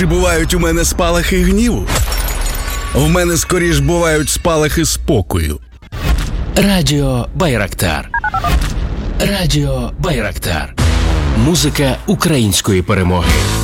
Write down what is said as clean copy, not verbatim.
Чи бувають у мене спалахи гніву? В мене скоріш бувають спалахи спокою. Радіо Байрактар. Радіо Байрактар. Музика української перемоги.